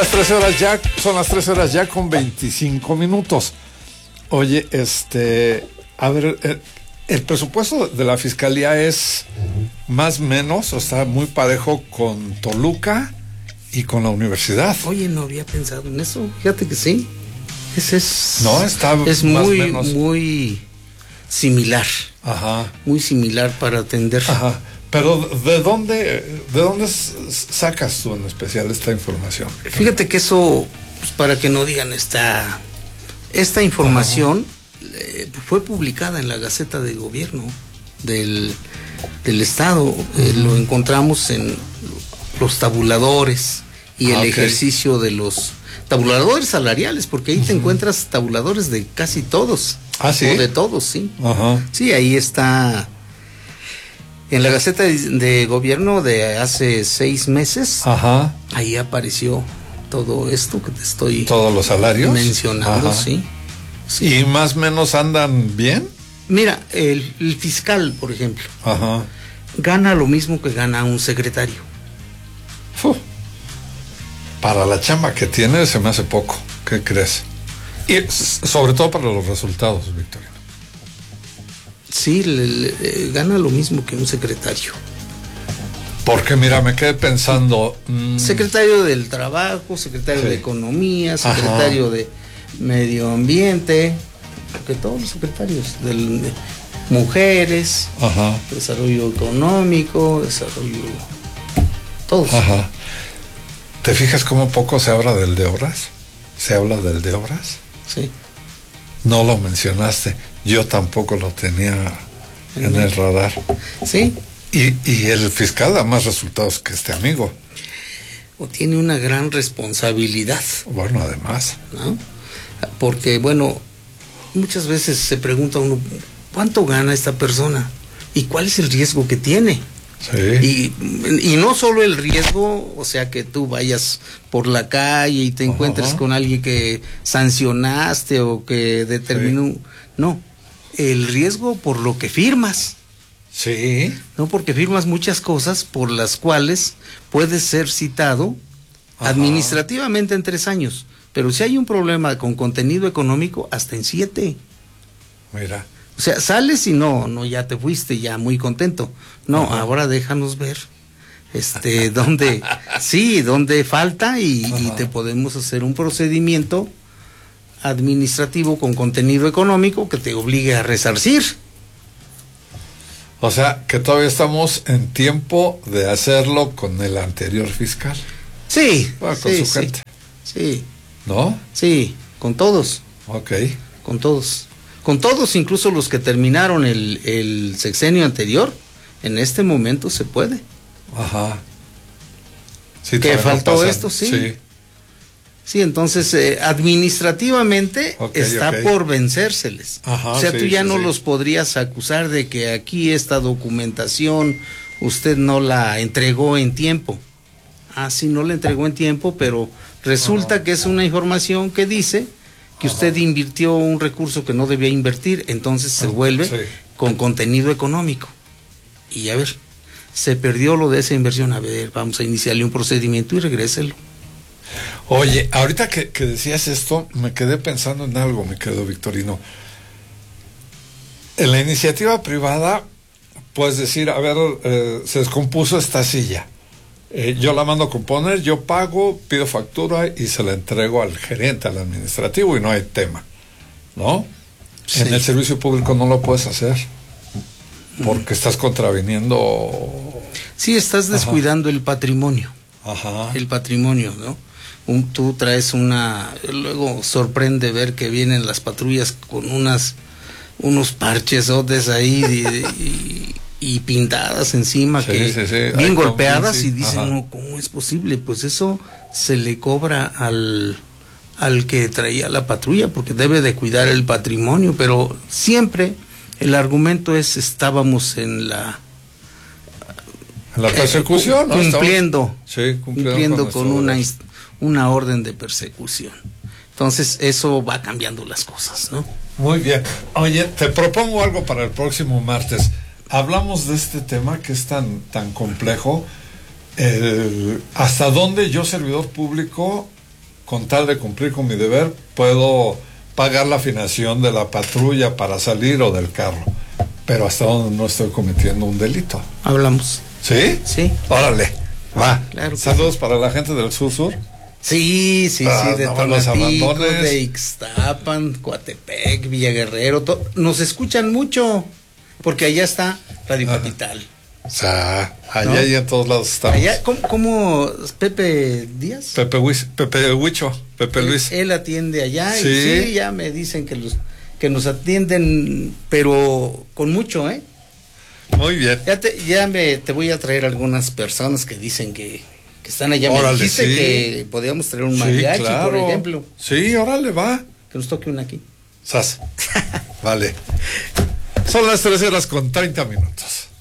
las 13 horas ya, son las 13 horas ya con 25 minutos. Oye, a ver, el presupuesto de la Fiscalía es más o menos, o sea, muy parejo con Toluca y con la universidad. Oye, no había pensado en eso. Fíjate que sí. Es muy similar. Ajá. Muy similar para atender. Ajá. Pero ¿de dónde sacas tú en especial esta información? Fíjate que eso, pues, para que no digan, esta información fue publicada en la Gaceta de Gobierno del Estado. Lo encontramos en los tabuladores y el ejercicio de los tabuladores salariales, porque ahí te encuentras tabuladores de casi todos. Ah, sí. O de todos, sí. Ajá. Sí, ahí está. En la Gaceta de Gobierno de hace 6 meses, ajá, ahí apareció todo esto que te estoy... ¿Todos los salarios? Mencionando, ajá, sí. ¿Y más o menos andan bien? Mira, el fiscal, por ejemplo, ajá, gana lo mismo que gana un secretario. Para la chamba que tiene se me hace poco. ¿Qué crees? Y sobre todo para los resultados, Victorino. Sí, gana lo mismo que un secretario. Porque mira, me quedé pensando... Secretario del Trabajo, secretario de Economía, secretario de Medio Ambiente, porque todos los secretarios de Mujeres, Desarrollo Económico, Desarrollo... Todos. Ajá. ¿Te fijas cómo poco se habla del de obras? ¿Se habla del de obras? Sí. No lo mencionaste. Yo tampoco lo tenía en el radar. Sí. Y el fiscal da más resultados que este amigo. O tiene una gran responsabilidad. Bueno, además. ¿No? Porque, bueno, muchas veces se pregunta uno, ¿cuánto gana esta persona? ¿Y cuál es el riesgo que tiene? Sí. Y no solo el riesgo, o sea, que tú vayas por la calle y te encuentres con alguien que sancionaste o que determinó... Sí. No, el riesgo por lo que firmas. Sí. No, porque firmas muchas cosas por las cuales puedes ser citado administrativamente en 3 años. Pero si hay un problema con contenido económico, hasta en 7. Mira. O sea, sales y no, ya te fuiste, ya muy contento. No, ahora déjanos ver dónde falta y te podemos hacer un procedimiento administrativo con contenido económico que te obligue a resarcir. O sea, que todavía estamos en tiempo de hacerlo con el anterior fiscal. Sí. Bueno, con su gente. Sí. ¿No? Sí, con todos. Ok. Con todos. Con todos, incluso los que terminaron el sexenio anterior, en este momento se puede. Ajá. Sí, que faltó esto, sí. Sí, entonces administrativamente está por vencérseles. O sea, tú ya no los podrías acusar de que aquí esta documentación usted no la entregó en tiempo. Ah, sí, no la entregó en tiempo, pero resulta que es una información que dice que usted invirtió un recurso que no debía invertir, entonces se vuelve con contenido económico. Y a ver, se perdió lo de esa inversión, a ver, vamos a iniciarle un procedimiento y regréselo. Oye, ahorita que decías esto, me quedé pensando en algo, mi querido Victorino. En la iniciativa privada, puedes decir, a ver, se descompuso esta silla. Yo la mando a componer, yo pago, pido factura y se la entrego al gerente, al administrativo y no hay tema, ¿no? Sí. En el servicio público no lo puedes hacer porque estás contraviniendo... Sí, estás descuidando el patrimonio. El patrimonio, ¿no? Tú traes luego sorprende ver que vienen las patrullas con unos parchesotes ahí y pintadas encima, bien golpeadas, y dicen, no, ¿cómo es posible? Pues eso se le cobra al que traía la patrulla, porque debe de cuidar el patrimonio, pero siempre el argumento es, estábamos en la persecución, ¿no? Cumpliendo con una orden de persecución. Entonces eso va cambiando las cosas, ¿no? Muy bien. Oye, te propongo algo para el próximo martes. Hablamos de este tema que es tan complejo. ¿Hasta dónde yo, servidor público, con tal de cumplir con mi deber, puedo pagar la afinación de la patrulla para salir o del carro. Pero hasta donde no estoy cometiendo un delito. Hablamos. ¿Sí? Sí. Órale, va. Claro. Saludos para la gente del sur-sur. Sí, de no Tonatico, de Ixtapan, Coatepec, Villaguerrero, nos escuchan mucho, porque allá está Radio Capital. O sea, allá y en todos lados estamos. Allá, ¿cómo Pepe Díaz? Pepe Huicho, Pepe Luis. Él atiende allá, sí. Y sí, ya me dicen que nos atienden, pero con mucho, ¿eh? Muy bien. Te voy a traer algunas personas que dicen que están allá. Órale, me dijiste sí. Que podíamos traer un mariachi, claro. Por ejemplo. Sí, órale, va. Que nos toque una aquí. Sas. Vale. Son las 13:30 minutos.